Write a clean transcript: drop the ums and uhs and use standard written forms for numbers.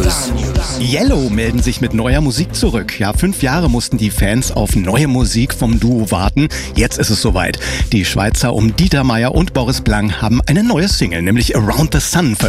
Yellow melden sich mit neuer Musik zurück. Ja, 5 Jahre mussten die Fans auf neue Musik vom Duo warten. Jetzt ist es soweit. Die Schweizer um Dieter Meier und Boris Blank haben eine neue Single, nämlich Around the Sun, veröffentlicht.